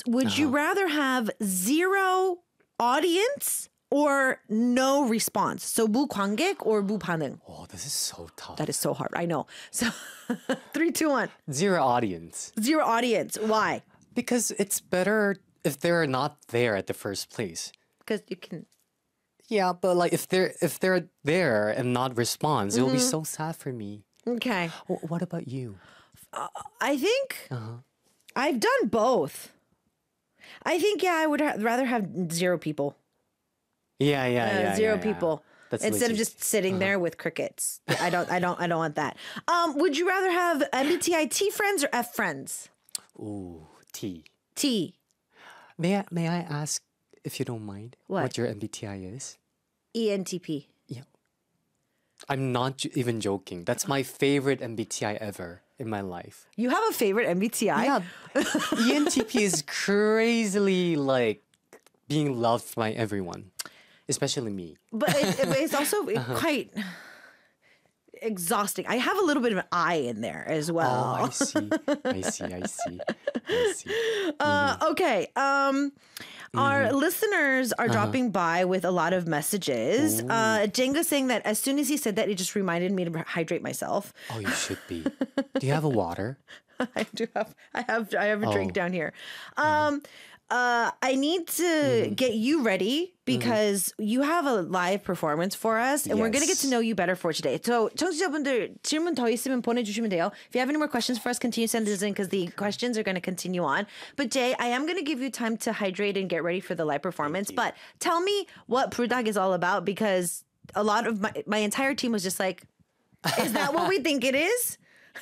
would you rather have zero audience or no response? So 무관객 or 무반응? Oh, this is so tough. That is so hard. I know. So 3, 2, 1. Zero audience. Zero audience. Why? Because it's better if they're not there at the first place. Because you can. Yeah, but like if they're there and not response, it'll be so sad for me. Okay. What about you? I think I've done both. I think, yeah, I would rather have zero people. Yeah. Zero people. That's instead of legit. just sitting there with crickets. I don't want that. Would you rather have MBTI T friends or F friends? Ooh, T. T. May I ask if you don't mind What? your MBTI is? ENTP. Yeah. I'm not even joking. That's my favorite MBTI ever in my life. You have a favorite MBTI? Yeah. ENTP is crazily like being loved by everyone, especially me. But it's also quite exhausting. I have a little bit of an I in there as well. Oh, I see. Okay. Our listeners are dropping by with a lot of messages. Jenga saying that as soon as he said that, it just reminded me to hydrate myself. Oh, you should be. Do you have a water? I have a drink down here. I need to get you ready because you have a live performance for us and we're going to get to know you better for today. So 청취자분들 질문 더 있으면 보내주시면 돼요. If you have any more questions for us, continue to send this in because the questions are going to continue on. But Jay, I am going to give you time to hydrate and get ready for the live performance. But tell me what Prudag is all about because a lot of my entire team was just like, is that what we think it is?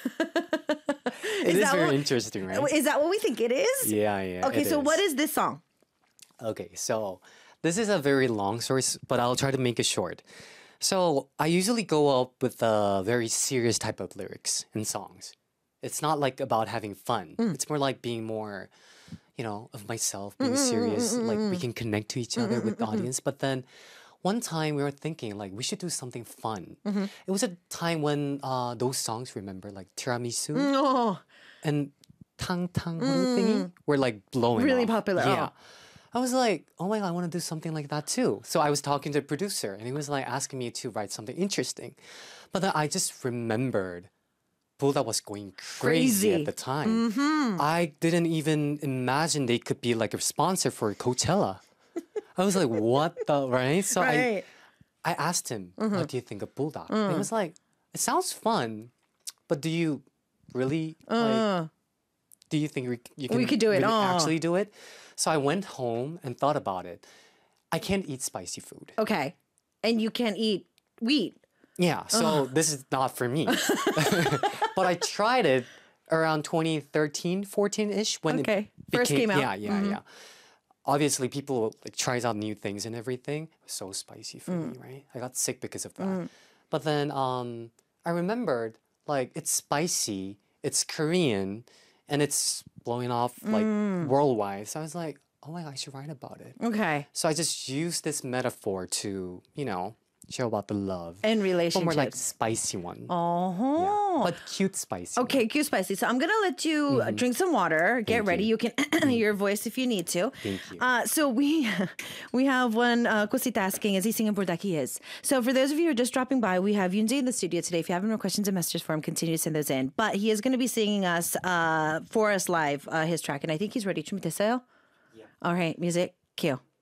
It is very interesting, right? Is that what we think it is? Yeah. Okay, so what is this song? Okay, so this is a very long story, but I'll try to make it short. So I usually go up with a very serious type of lyrics in songs. It's not like about having fun. It's more like being more, of myself, being serious. Like we can connect to each other with the audience. But then one time we were thinking like we should do something fun. It was a time when those songs, remember, like Tiramisu and Tang Tang thingy were like blowing Really off. popular. Yeah. I was like, oh my God, I want to do something like that too. So I was talking to the producer and he was like asking me to write something interesting. But then I just remembered Buddha was going crazy at the time. I didn't even imagine they could be like a sponsor for Coachella. I was like, what the, right? So Right. I asked him, what do you think of Bulldog? And he was like, it sounds fun, but do you really, do you think you can We could do it. really actually do it? So I went home and thought about it. I can't eat spicy food. Okay. And you can't eat wheat. Yeah, so this is not for me. But I tried it around 2013, 14-ish when Okay. it First became, came out. Yeah. Obviously, people like tries out new things and everything. It was so spicy for me, right? I got sick because of that. But then I remembered like it's spicy, it's Korean, and it's blowing off like worldwide. So I was like, oh my God, I should write about it. Okay. So I just used this metaphor to, show about the love. And But relationships. more like spicy one. Oh. Yeah. But cute spicy. Okay, cute spicy. So I'm gonna let you drink some water. Get ready. You can your voice if you need to. Thank you. So we have one Kusita asking, is he singing Burdak? He is. So for those of you who are just dropping by, we have Yoonjae in the studio today. If you have any more questions and messages for him, continue to send those in. But he is going to be singing us for us live his track, and I think he's ready. 준비됐어요? Yeah. All right, music, cue.